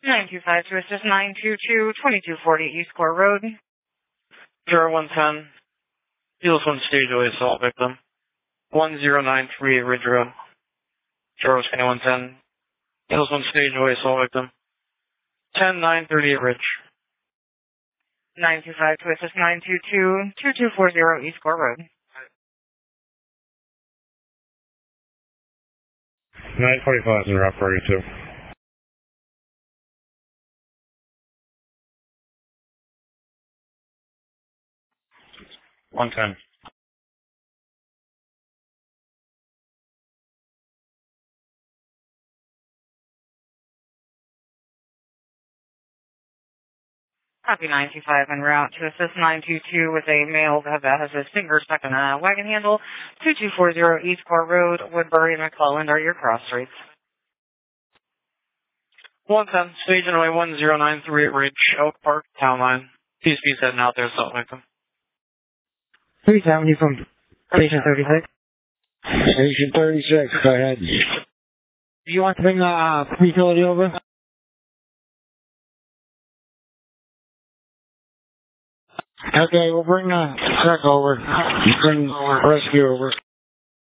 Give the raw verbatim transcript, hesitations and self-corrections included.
nine two five to assist nine two two, twenty-two forty East Court Road. zero one ten. Heels one stage away assault victim. one zero nine three Ridge Road. Charles County one ten. Heels one stage away assault victim. ten nine thirty-eight Ridge. nine two five to assist nine two two, two two four zero East Court Road. nine forty-five in Route forty-two. one ten. Copy nine two five en route to assist nine two two with a male that has a finger stuck in a wagon handle. two two four zero East Court Road, Woodbury, McClelland are your cross streets. one ten, stage away one zero nine three Ridge, Oak Park, Town Line. P S P's heading out there, assault victim. three seventy from Station thirty-six. Station thirty-six, go ahead. Do you want to bring the uh, utility over? Okay, we'll bring the truck over. Bring rescue over.